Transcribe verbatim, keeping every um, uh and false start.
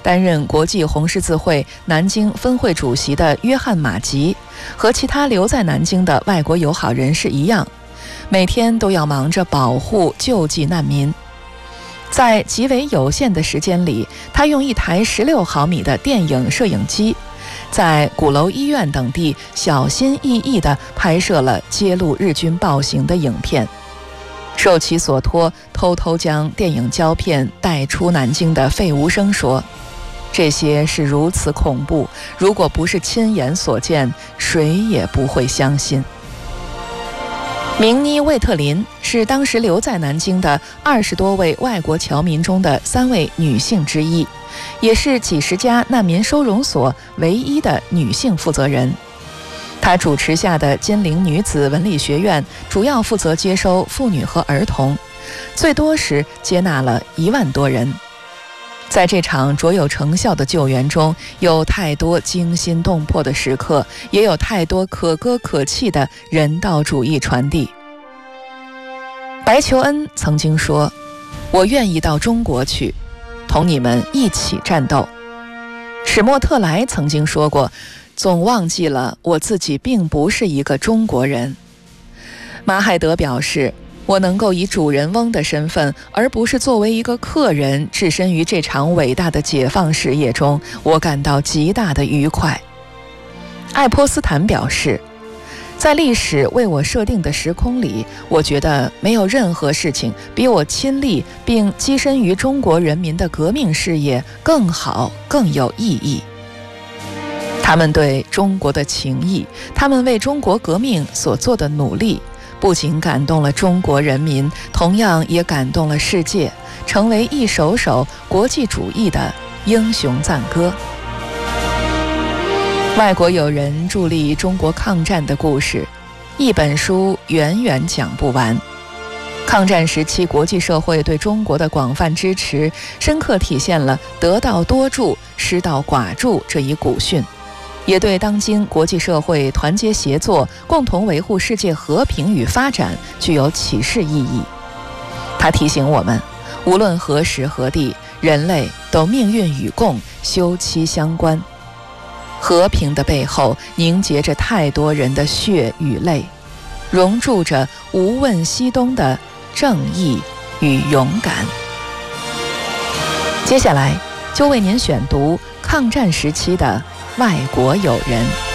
担任国际红十字会南京分会主席的约翰·马吉和其他留在南京的外国友好人士一样，每天都要忙着保护救济难民。在极为有限的时间里，他用一台十六毫米的电影摄影机，在鼓楼医院等地小心翼翼地拍摄了揭露日军暴行的影片。受其所托，偷偷将电影胶片带出南京的费无声说：“这些是如此恐怖，如果不是亲眼所见，谁也不会相信。”明妮·魏特林是当时留在南京的二十多位外国侨民中的三位女性之一，也是几十家难民收容所唯一的女性负责人。她主持下的金陵女子文理学院主要负责接收妇女和儿童，最多时接纳了一万多人。在这场卓有成效的救援中，有太多惊心动魄的时刻，也有太多可歌可泣的人道主义传递。白求恩曾经说：“我愿意到中国去，同你们一起战斗。”史莫特莱曾经说过：“总忘记了我自己并不是一个中国人。”马海德表示：“我能够以主人翁的身份，而不是作为一个客人，置身于这场伟大的解放事业中，我感到极大的愉快。”爱泼斯坦表示：“在历史为我设定的时空里，我觉得没有任何事情比我亲历并跻身于中国人民的革命事业更好、更有意义。他们对中国的情谊，他们为中国革命所做的努力，不仅感动了中国人民，同样也感动了世界，成为一首首国际主义的英雄赞歌。”外国友人助力中国抗战的故事，一本书远远讲不完。抗战时期国际社会对中国的广泛支持，深刻体现了得道多助、失道寡助这一古训，也对当今国际社会团结协作，共同维护世界和平与发展具有启示意义。它提醒我们，无论何时何地，人类都命运与共，休戚相关。和平的背后凝结着太多人的血与泪，熔铸着无问西东的正义与勇敢。接下来就为您选读抗战时期的外国友人。